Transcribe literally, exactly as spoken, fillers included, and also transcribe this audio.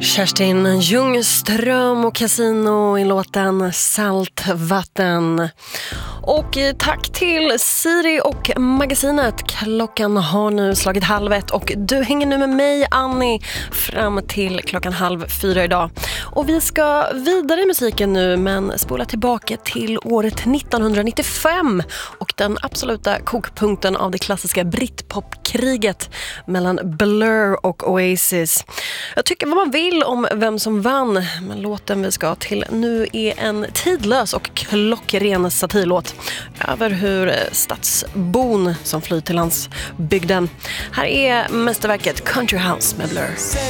Kerstin Ljungström och Casino i låten Saltvatten. Och tack till Siri och magasinet. Klockan har nu slagit halv ett och du hänger nu med mig, Annie, fram till klockan halv fyra idag. Och vi ska vidare i musiken nu, men spola tillbaka till året nittonhundranittiofem och den absoluta kokpunkten av det klassiska Britpop-kriget mellan Blur och Oasis. Jag tycker vad man vill om vem som vann, men låten vi ska till nu är en tidlös och klockren satirlåt över hur stadsbon som flyr till landsbygden. Här är mästerverket Country House med Blur.